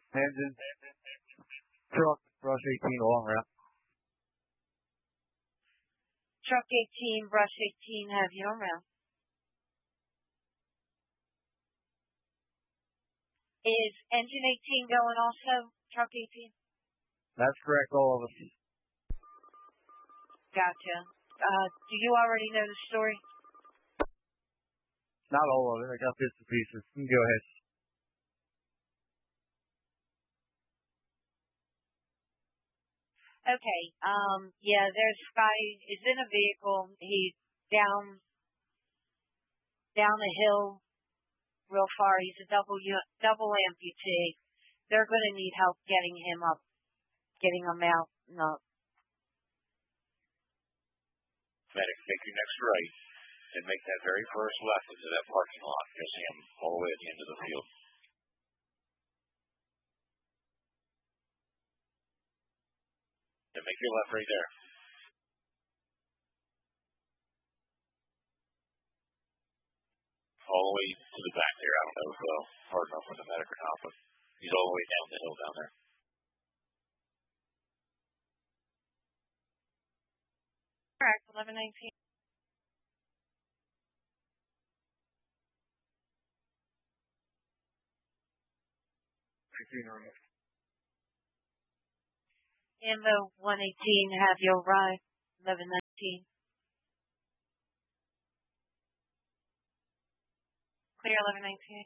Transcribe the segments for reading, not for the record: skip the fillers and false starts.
Engine, truck, Rush 18, long route. Truck 18, Rush 18, have you on route. Is engine 18 going also, truck 18? That's correct, all of us. Gotcha. Do you already know the story? Not all of it. I got bits and pieces. You can go ahead. Okay. Yeah, there's a guy is in a vehicle. He's down a hill real far. He's a double amputee. They're going to need help getting him up, getting him out. No. Medic, take your next right and make that very first left into that parking lot. You'll see him all the way at the end of the field. And make your left right there. All the way to the back there. I don't know if hard enough for the medic or not, but he's all the way down the hill down there. Correct, 1119. Ambo 118, have you arrived? 1119. Clear 1119.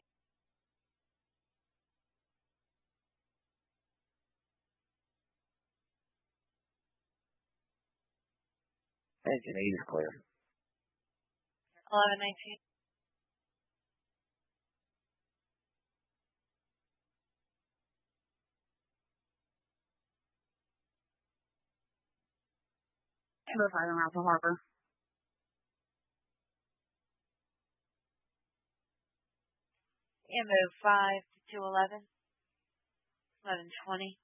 Engine 8 is clear. 1119. Ambo 5 around the harbor. Ambo 5 to 211. 1120.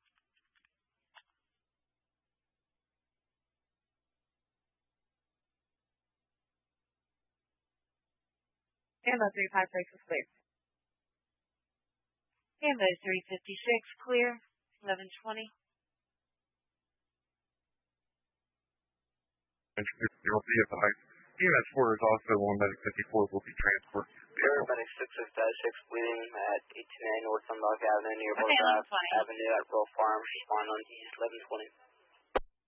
Ambo 356 is clear. Ambo 356, clear. 1120. You'll be at the height. EMS 4 is also on Medic 54 will be transported. Air Medic 66-6 bleeding at 18A North Sunlock Avenue near Okay, Boulder 1120. Avenue at Royal Farms. Respond on 1120.